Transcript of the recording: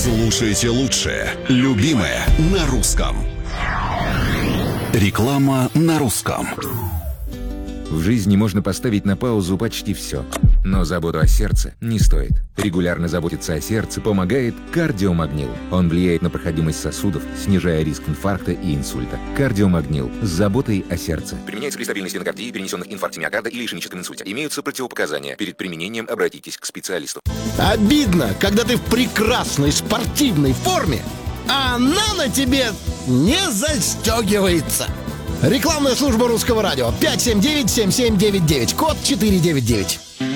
Слушайте лучшее, любимое на русском. Реклама на русском. В жизни можно поставить на паузу почти все, но заботу о сердце не стоит. Регулярно заботиться о сердце помогает кардиомагнил. Он влияет на проходимость сосудов, снижая риск инфаркта и инсульта. Кардиомагнил с заботой о сердце. Применяется при стабильной стенокардии, перенесенных инфаркте миокарда или ишемическом инсульте. Имеются противопоказания. Перед применением обратитесь к специалисту. Обидно, когда ты в прекрасной спортивной форме, а она на тебе не застегивается. Рекламная служба Русского радио. 579-7799. Код 499.